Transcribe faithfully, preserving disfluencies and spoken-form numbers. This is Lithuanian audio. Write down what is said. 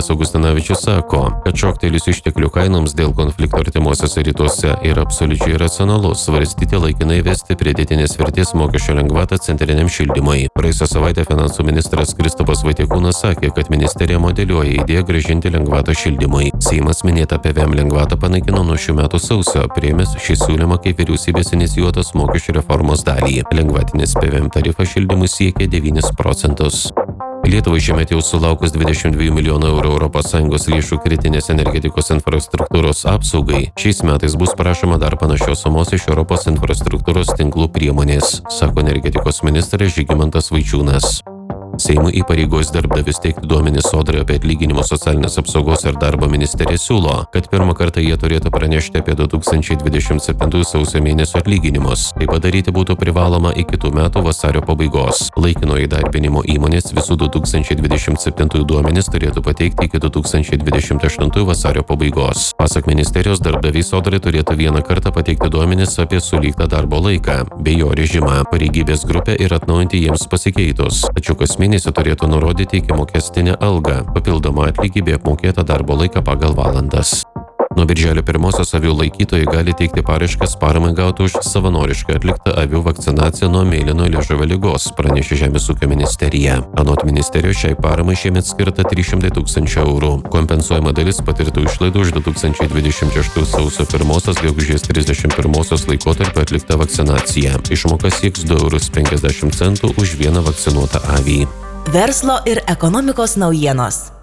Augustinavičius sako, kad šoktelėjus išteklių kainoms dėl konflikto artimuosiuose rytuose yra absoliučiai racionalu svarstyti laikinai įvesti pridėtinės vertės mokesčio lengvatą centriniam šildymui. Praėjusią savaitę finansų ministras Kristupas Vaitiekūnas sakė, kad ministerija modeliuoja idėją grąžinti lengvatą šildymui. Seimas minėtą P V M lengvatą panaikino nuo šių metų sausio, priėmęs šį siūlymą kaip vyriausybės inicijuotos mokesčių reformos dalį. Lengvatinis P V M tarifas šildymui siekia devynis procentus. Lietuvai šiemet jau sulaukus dvidešimt dviejų milijonų eurų Europos Sąjungos lėšų kritinės energetikos infrastruktūros apsaugai, šiais metais bus prašoma dar panašios sumos iš Europos infrastruktūros tinklų priemonės, sako energetikos ministras Žygimantas Vaičiūnas. Seimui įpareigojus darbdavius teikti duomenis Sodrai apie atlyginimus socialinės apsaugos ir darbo ministerija siūlo, kad pirmą kartą jie turėtų pranešti apie du tūkstančiai dvidešimt septintųjų sausio mėnesio atlyginimus. Tai padaryti būtų privaloma iki kitų metų vasario pabaigos. Laikino įdarbinimo įmonės visų du tūkstančiai dvidešimt septintųjų duomenis turėtų pateikti iki du tūkstančiai dvidešimt aštuntųjų vasario pabaigos. Pasak ministerijos, darbdaviai Sodrai turėtų vieną kartą pateikti duomenis apie sulygtą darbo laiką bei jo režimą, pareigybės grupę ir atnaujinti jiems pasikeitus. Tačiau kas mėnesį turėtų nurodyti iki mokestinę algą, papildomą atlygį bei apmokėtą darbo laiką pagal valandas. Nuo birželio pirmosios avių laikytojai gali teikti paraiškas paramai gauti už savanoriškai atliktą avių vakcinaciją nuo mėlynojo liežuvio ligos, pranešė Žemės ūkio ministerija. Anot ministerijos šiai paramai šiemet skirta trys šimtai tūkstančių eurų. Kompensuojama dalis patirtų išlaidų už du tūkstančiai dvidešimt šeštų sausio pirmosios gegužės trisdešimt pirmosios laikotarpio atliktą vakcinaciją. Išmoka sieks du eurus penkiasdešimt centų už vieną vakcinuotą avį. Verslo ir ekonomikos naujienos.